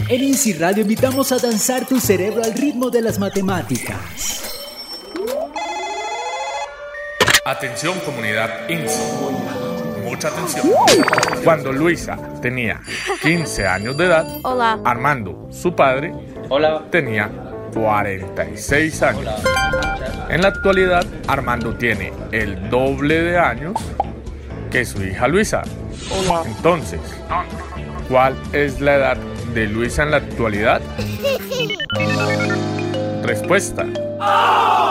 En INSI Radio invitamos a danzar tu cerebro al ritmo de las matemáticas. Atención comunidad INSI. Mucha atención. Cuando Luisa tenía 15 años de edad, Hola. Armando, su padre, tenía 46 años. En la actualidad, Armando tiene el doble de años que su hija Luisa. Entonces, ¿cuál es la edad de Luisa en la actualidad? Respuesta.